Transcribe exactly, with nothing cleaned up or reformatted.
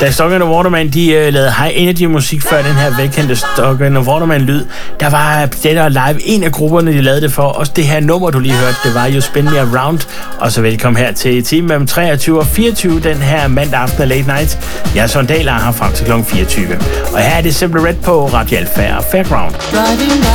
Da Stock and the Waterman, de uh, lavede high energy musik før den her velkendte Stock and the Waterman lyd, der var det der live en af grupperne, de lavede det for. Også det her nummer, du lige hørte, det var You Spin Me Around. Og så velkommen her til timen mellem treogtyve og fireogtyve, den her mandag aften af Late Night. Jeg er Søren Dahl, og har frem til klokken fireogtyve. Og her er det Simple Red på Radio Alfa og Fairground.